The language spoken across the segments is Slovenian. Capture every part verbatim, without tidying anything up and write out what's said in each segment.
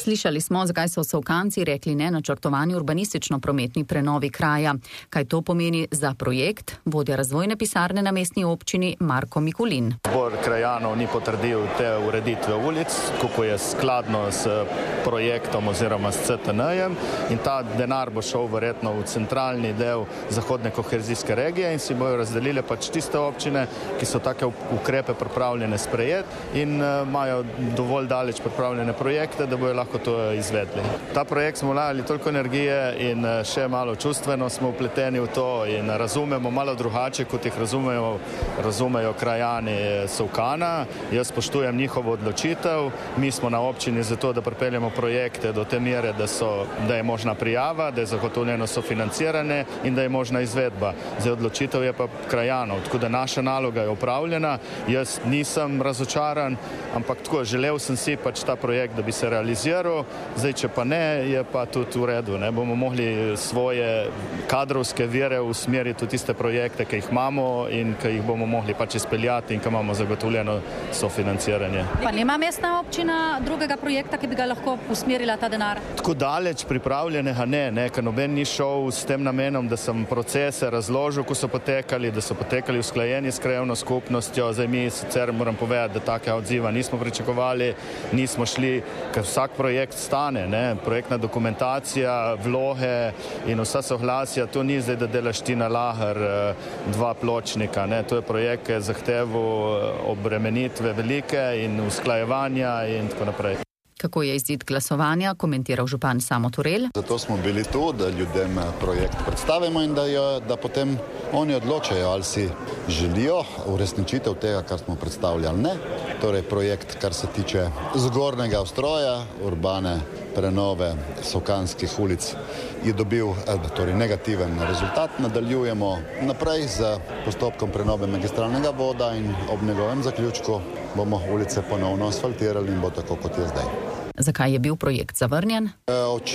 Slišali smo, zakaj so Solkanci rekli ne načrtovani urbanistično-prometni prenovi kraja. Kaj to pomeni za projekt, vodja razvojne pisarne na mestni občini Marko Mikulin. Zbor krajanov ni potrdil te ureditve ulic, kako je skladno s projektom oziroma s C T N-jem, in ta denar bo šel verjetno v centralni del zahodne kohezijske regije in si bojo razdelile pač tiste občine, ki so take ukrepe pripravljene sprejeti in imajo dovolj daleč pripravljene projekte, da bojo lahko to izvedli. Ta projekt smo vlagali toliko energije in še malo čustveno smo vpleteni v to in razumemo malo drugače, kot jih razumejo, razumejo krajani Solkana. Jaz spoštujem njihovo odločitev. Mi smo na občini zato, da pripeljemo projekte do te mere, da, so, da je možna prijava, da je zagotovljeno sofinanciranje in da je možna izvedba. Zdaj odločitev je pa krajanov, tako da naša naloga je opravljena. Jaz nisem razočaran, ampak tako, želel sem si pač ta projekt, da bi se realiziral. Zdaj, če pa ne, je pa tudi v redu. Ne? Bomo mogli svoje kadrovske vire usmeriti v tiste projekte, ki jih imamo in ki jih bomo mogli pač izpeljati in ki imamo zagotovljeno sofinanciranje. Pa nima mestna občina drugega projekta, ki bi ga lahko usmerila ta denar? Tako daleč pripravljenega ne, ne, ker noben ni šel s tem namenom, da sem procese razložil, ko so potekali, da so potekali usklajeni s krajevno skupnostjo. Zdaj mi sicer moram povedati, da take odziva nismo pričakovali, nismo šli, ker vsak projekt stane, ne, projektna dokumentacija, vloge in vsa soglasja, to ni zdaj, da delaš ti na lahar dva pločnika, ne, to je projekt, ki je zahteval obremenitve velike in usklajevanja in tako naprej. Kako je izid glasovanja, komentiral župan Samo Turel. Zato smo bili tu, da ljudem projekt predstavimo in da, jo, da potem oni odločajo, ali si želijo uresničitev tega, kar smo predstavljali, ali ne. Torej projekt, kar se tiče zgornjega ustroja, urbane prenove solkanskih ulic, je dobil torej, negativen rezultat. Nadaljujemo naprej z postopkom prenove magistralnega voda in ob njegovem zaključku bomo ulice ponovno asfaltirali in bo tako, kot je zdaj. Zakaj je bil projekt zavrnjen? E,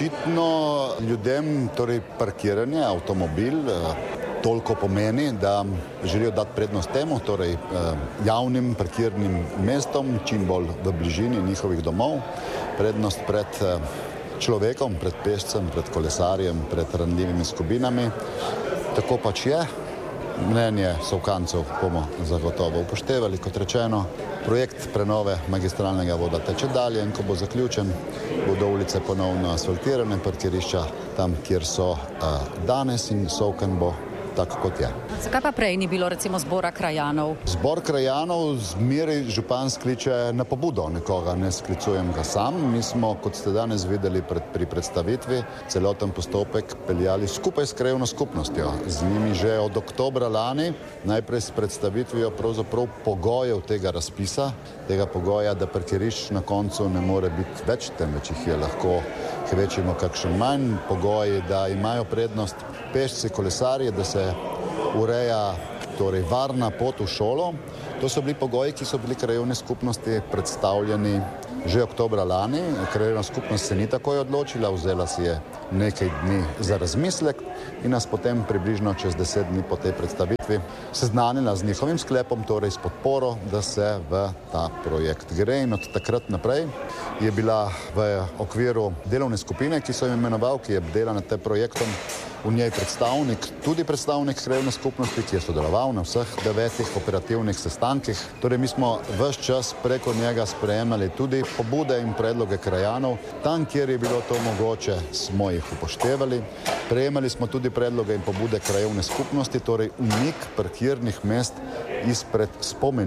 očitno ljudem torej parkiranje, avtomobil toliko pomeni, da želijo dati prednost temu, torej javnim parkirnim mestom, čim bolj v bližini njihovih domov, prednost pred človekom, pred pešcem, pred kolesarjem, pred ranljivimi skupinami. Tako pač je. Mnenje Solkancev bomo zagotovo upoštevali, kot rečeno. Projekt prenove magistralnega voda teče dalje in ko bo zaključen, bodo ulice ponovno asfaltirane, parkirišča tam, kjer so danes in Solkan bo tako, kot je. Zakaj pa prej ni bilo recimo zbora krajanov? Zbor krajanov zmeraj župan skliče na pobudo nekoga, ne sklicujem ga sam. Mi smo, kot ste danes videli pred, pri predstavitvi, celoten postopek peljali skupaj s krajevno skupnostjo. Z njimi že od oktobra lani, najprej s predstavitvijo pravzaprav pogojev tega razpisa, tega pogoja, da parkirišč na koncu ne more biti več, temveč jih je lahko kvečimo kakšen manj, pogoji, da imajo prednost pešci, kolesarji, da se ureja torej varna pot v šolo. To so bili pogoji, ki so bili krajevne skupnosti predstavljeni že oktobra lani. Krajevna skupnost se ni takoj odločila, vzela si je nekaj dni za razmislek in nas potem približno čez deset dni po tej predstavitvi seznanila z njihovim sklepom, torej s podporo, da se v ta projekt gre. In od takrat naprej je bila v okviru delovne skupine, ki so jo imenoval, ki je bdela nad tem projektom, v njej predstavnik, tudi predstavnik krajevne skupnosti, ki je sodeloval na vseh devetih operativnih sestankih. Torej mi smo ves čas preko njega sprejemali tudi pobude in predloge krajanov. Tam, kjer je bilo to mogoče, smo jih upoštevali. Prejemali smo tudi predloge in pobude krajevne skupnosti, torej umik parkirnih mest izpred spomenikov.